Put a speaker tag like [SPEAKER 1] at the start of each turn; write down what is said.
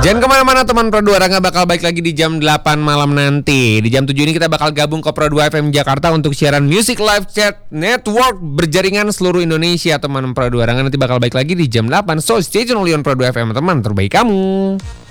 [SPEAKER 1] Jangan kemana-mana teman Pro 2, Rangga bakal balik lagi di jam 8 malam nanti. Di jam 7 ini kita bakal gabung ke Pro 2 FM Jakarta untuk siaran Music Live Chat Network berjaringan seluruh Indonesia teman Pro 2. Rangga nanti bakal balik lagi di jam 8. So stay tune only on Pro 2 FM teman terbaik kamu.